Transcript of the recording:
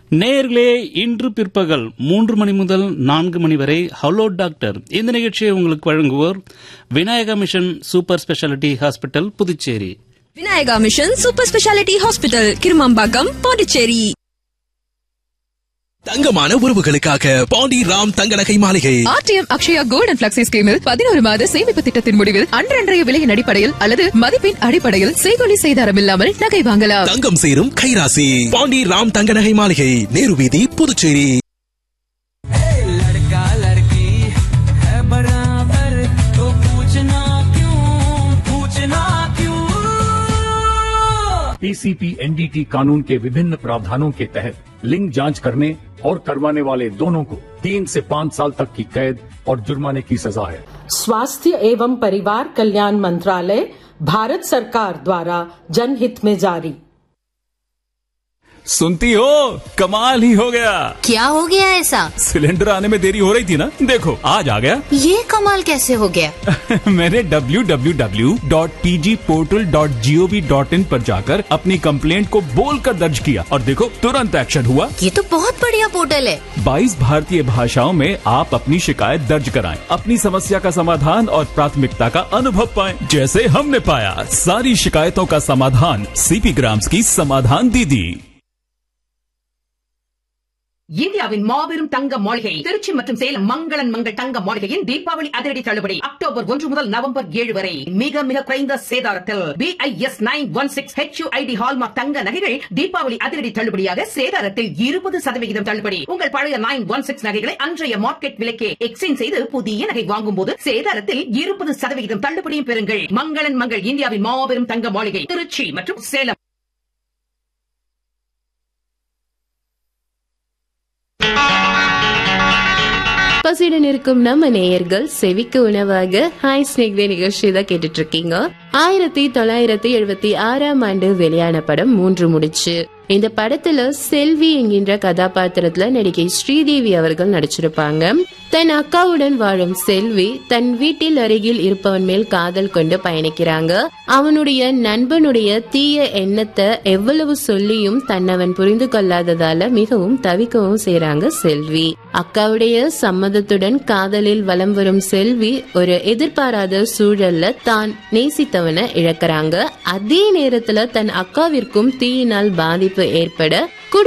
நேயர்களே, இன்று பிற்பகல் 3 மணி முதல் 4 மணி வரை ஹலோ டாக்டர் இந்த நிகழ்ச்சியை உங்களுக்கு வழங்குவோர் Vinayaka mission super speciality hospital, Puducherry. Vinayaka mission super speciality hospital, Kirumampakkam, Pondicherry. தங்கமான உறவுகளுக்காக பாண்டி ராம் தங்க நகை மாளிகை. RTM Akshaya gold and flexi ஸ்கீமில் 11 மாத சேமிப்பு திட்டத்தின் முடிவில் அன்றன்றைய விலையின் அடிப்படையில் அல்லது மதிப்பின் அடிப்படையில் செய்கூலி செய்தாரம் இல்லாமல் நகை வாங்கலாம். தங்கம் சேரும் கைராசி பாண்டி ராம் தங்க நகை மாளிகை, நேரு வீதி, புதுச்சேரி. पीसीपी एनडीटी कानून के विभिन्न प्रावधानों के तहत लिंग जांच करने और करवाने वाले दोनों को 3 से 5 साल तक की कैद और जुर्माने की सजा है. स्वास्थ्य एवं परिवार कल्याण मंत्रालय, भारत सरकार द्वारा जनहित में जारी. सुनती हो, कमाल ही हो गया. क्या हो गया ऐसा? सिलेंडर आने में देरी हो रही थी ना, देखो आज आ गया. ये कमाल कैसे हो गया? मैंने www.pgportal.gov.in पर जाकर अपनी कंप्लेंट को बोलकर दर्ज किया और देखो तुरंत एक्शन हुआ. ये तो बहुत बढ़िया पोर्टल है. 22 भारतीय भाषाओं में आप अपनी शिकायत दर्ज कराएं, अपनी समस्या का समाधान और प्राथमिकता का अनुभव पाएं, जैसे हमने पाया. सारी शिकायतों का समाधान सीपी ग्राम्स की समाधान दीदी. இந்தியாவின் மாபெரும் தங்க மாளிகை திருச்சி மற்றும் சேலம் மங்களன் மங்கள் தங்க மாளிகையின் தீபாவளி அதிரடி தள்ளுபடி அக்டோபர் 1 முதல் நவம்பர் 7 வரை மிக மிக குறைந்த சேதாரத்தில் BIS 916 HUID ஹால்மார்க் தங்க நகைகள் தீபாவளி அதிரடி தள்ளுபடியாக சேதாரத்தில் 20% தள்ளுபடி. உங்கள் பழைய 916 நகைகளை அன்றைய மார்க்கெட் விலைக்கே எக்ஸ்சேஞ்ச் செய்து புதிய நகை வாங்கும் போது சேதாரத்தில் 20% தள்ளுபடியும் பெறுங்கள். மங்களன் மங்கள் இந்தியாவின் மாபெரும் தங்க மாளிகை திருச்சி மற்றும் சேலம். பசியுடன் இருக்கும் நம்ம நேயர்கள் செவிக்கு உணவாக ஹாய் ஸ்னேக் நிகழ்ச்சி தான் கேட்டுட்டு இருக்கீங்க. 1976ஆம் ஆண்டு வெளியான படம் 3 முடிச்சு. இந்த படத்துல செல்வி என்கின்ற கதாபாத்திரத்துல நடிகை ஸ்ரீதேவி அவர்கள் நடிச்சிருப்பாங்க. தன் அக்காவுடன் வாழும் செல்வி தன் வீட்டில் அருகில் இருப்பவன் மேல் காதல் கொண்டு பயணிக்கிறாங்க. அவனுடைய நண்பனுடைய தீய எண்ணத்தை எவ்வளவு சொல்லியும் தன்னவன் புரிந்து கொள்ளாததால மிகவும் தவிக்கவும் செய்றாங்க செல்வி. அக்காவுடைய சம்மதத்துடன் காதலில் வலம் வரும் செல்வி ஒரு எதிர்பாராத சூழல்ல தான் நேசித்தவனை இழக்கிறாங்க. அதே நேரத்துல தன் அக்காவிற்கும் தீயினால் பாதிப்பு ஏற்பட